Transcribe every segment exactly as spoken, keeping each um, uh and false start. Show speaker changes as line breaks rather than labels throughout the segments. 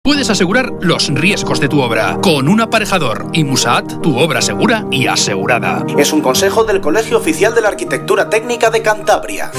Puedes asegurar los riesgos de tu obra. Con un aparejador y Musaat, tu obra segura y asegurada.
Es un consejo del Colegio Oficial de la Arquitectura Técnica de Cantabria.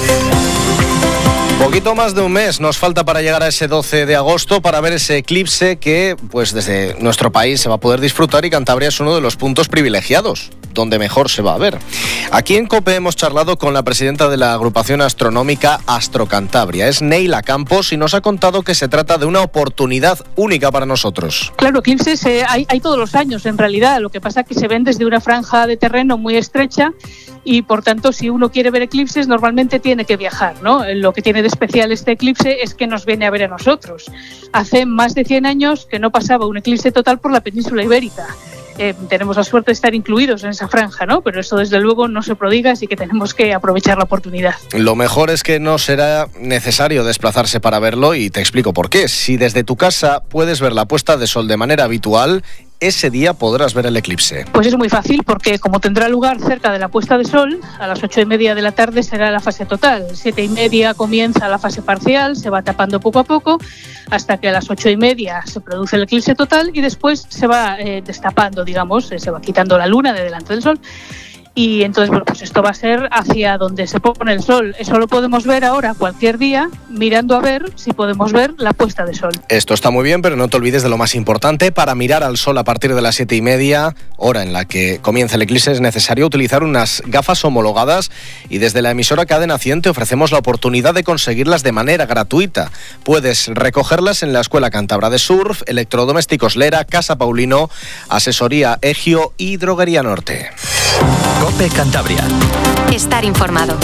Poquito más de un mes nos falta para llegar a ese doce de agosto para ver ese eclipse que, pues desde nuestro país se va a poder disfrutar, y Cantabria es uno de los puntos privilegiados, donde mejor se va a ver. Aquí en COPE hemos charlado con la presidenta de la agrupación astronómica Astrocantabria, es Neila Campos, y nos ha contado que se trata de una oportunidad única para nosotros.
Claro, eclipses eh, hay, hay todos los años en realidad, lo que pasa es que se ven desde una franja de terreno muy estrecha y por tanto si uno quiere ver eclipses normalmente tiene que viajar, ¿no? Lo que tiene de especial este eclipse es que nos viene a ver a nosotros. Hace más de cien años que no pasaba un eclipse total por la península ibérica. Eh, tenemos la suerte de estar incluidos en esa franja, ¿no? Pero eso desde luego no se prodiga, así que tenemos que aprovechar la oportunidad.
Lo mejor es que no será necesario desplazarse para verlo, y te explico por qué. Si desde tu casa puedes ver la puesta de sol de manera habitual, ese día podrás ver el eclipse.
Pues es muy fácil, porque como tendrá lugar cerca de la puesta de sol, a las ocho y media de la tarde será la fase total. Siete y media comienza la fase parcial, se va tapando poco a poco, hasta que a las ocho y media se produce el eclipse total y después se va eh, destapando, digamos, eh, se va quitando la luna de delante del sol. Y entonces, bueno, pues esto va a ser hacia donde se pone el sol. Eso lo podemos ver ahora cualquier día, mirando a ver si podemos ver la puesta de sol.
Esto está muy bien, pero no te olvides de lo más importante. Para mirar al sol a partir de las siete y media, hora en la que comienza el eclipse, es necesario utilizar unas gafas homologadas, y desde la emisora Cadena cien te ofrecemos la oportunidad de conseguirlas de manera gratuita. Puedes recogerlas en la Escuela Cántabra de Surf, Electrodomésticos Lera, Casa Paulino, Asesoría Egio y Droguería Norte.
COPE Cantabria.
Estar informado.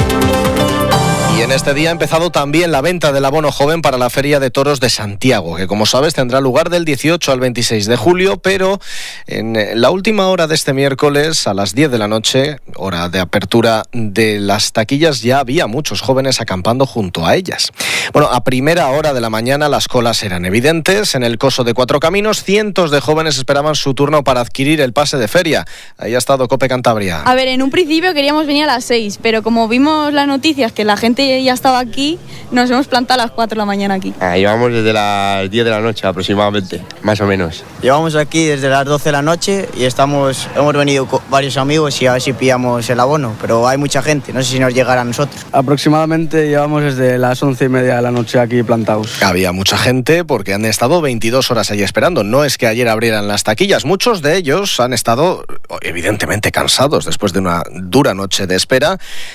Y en este día ha empezado también la venta del abono joven para la Feria de Toros de Santiago, que como sabes tendrá lugar del dieciocho al veintiséis de julio, pero en la última hora de este miércoles, a las diez de la noche, hora de apertura de las taquillas, ya había muchos jóvenes acampando junto a ellas. Bueno, a primera hora de la mañana las colas eran evidentes. En el Coso de Cuatro Caminos, cientos de jóvenes esperaban su turno para adquirir el pase de feria. Ahí ha estado COPE Cantabria.
A ver, en un principio queríamos venir a las seis, pero como vimos las noticias que la gente ya estaba aquí, nos hemos plantado a las cuatro de la mañana aquí.
Ah, llevamos desde las diez de la noche aproximadamente, más o menos.
Llevamos aquí desde las doce de la noche y estamos, hemos venido con varios amigos y a ver si pillamos el abono, pero hay mucha gente, no sé si nos llegará a nosotros.
Aproximadamente llevamos desde las once y media de la noche aquí plantados.
Había mucha gente porque han estado veintidós horas allí esperando. No es que ayer abrieran las taquillas, muchos de ellos han estado evidentemente cansados después de una dura noche de espera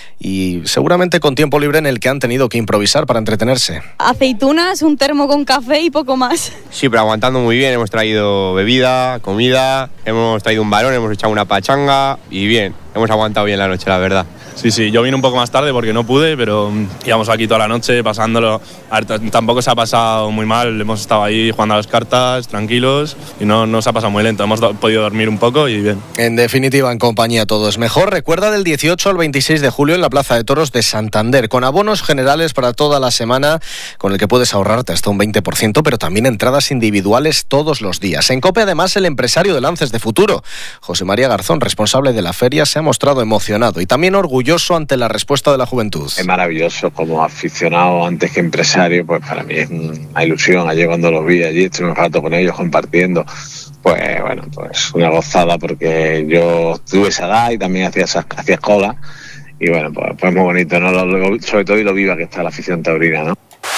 y seguramente con tiempo libre en el que han tenido que improvisar para entretenerse.
Aceitunas, un termo con café y poco más.
Sí, pero aguantando muy bien, hemos traído bebida, comida, hemos traído un balón, hemos echado una pachanga y bien, hemos aguantado bien la noche, la verdad.
Sí, sí, yo vine un poco más tarde porque no pude, pero íbamos aquí toda la noche pasándolo. A ver, t- tampoco se ha pasado muy mal, hemos estado ahí jugando a las cartas, tranquilos, y no, no se ha pasado muy lento, hemos do- podido dormir un poco y bien.
En definitiva, en compañía todo es mejor. Recuerda del dieciocho al veintiséis de julio en la Plaza de Toros de Santander, con abonos generales para toda la semana, con el que puedes ahorrarte hasta un veinte por ciento, pero también entradas individuales todos los días. En COPE, además, el empresario de Lances de Futuro, José María Garzón, responsable de la feria, se ha mostrado emocionado y también orgulloso ante la respuesta de la juventud.
Es maravilloso, como aficionado antes que empresario, pues para mí es una ilusión. Ayer cuando los vi allí, estuve un rato con ellos compartiendo, pues bueno, pues una gozada, porque yo tuve esa edad y también hacía, hacía cola, y bueno, pues, pues muy bonito, ¿no? Lo, lo, sobre todo y lo viva que está la afición taurina, ¿no?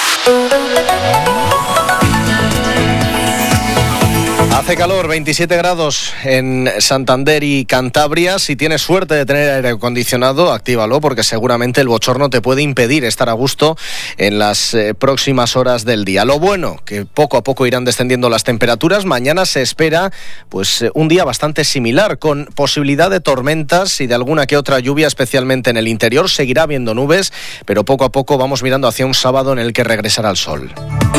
Hace calor, veintisiete grados en Santander y Cantabria. Si tienes suerte de tener aire acondicionado, actívalo, porque seguramente el bochorno te puede impedir estar a gusto en las eh, próximas horas del día. Lo bueno, que poco a poco irán descendiendo las temperaturas. Mañana se espera pues eh, un día bastante similar, con posibilidad de tormentas y de alguna que otra lluvia, especialmente en el interior. Seguirá habiendo nubes, pero poco a poco vamos mirando hacia un sábado en el que regresará el sol.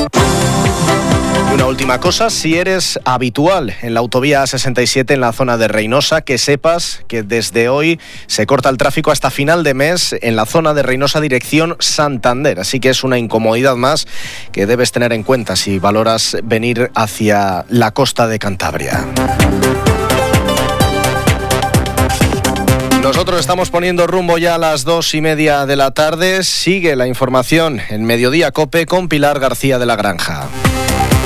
Una última cosa, si eres habitual en la autovía A sesenta y siete en la zona de Reinosa, que sepas que desde hoy se corta el tráfico hasta final de mes en la zona de Reinosa dirección Santander. Así que es una incomodidad más que debes tener en cuenta si valoras venir hacia la costa de Cantabria. Nosotros estamos poniendo rumbo ya a las dos y media de la tarde. Sigue la información en Mediodía COPE con Pilar García de la Granja.